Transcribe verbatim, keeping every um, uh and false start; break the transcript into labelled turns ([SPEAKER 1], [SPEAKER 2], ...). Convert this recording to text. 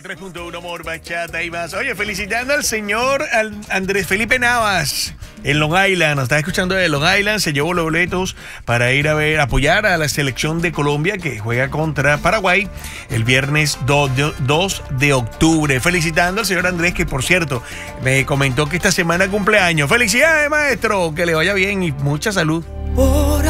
[SPEAKER 1] tres punto uno Amor, Bachata y más. Oye, felicitando al señor al Andrés Felipe Navas en Long Island. Nos está escuchando de Long Island. Se llevó los boletos para ir a ver, apoyar a la selección de Colombia que juega contra Paraguay el viernes dos de octubre. Felicitando al señor Andrés, que por cierto me comentó que esta semana cumpleaños. Felicidades, maestro. Que le vaya bien y mucha salud.
[SPEAKER 2] Por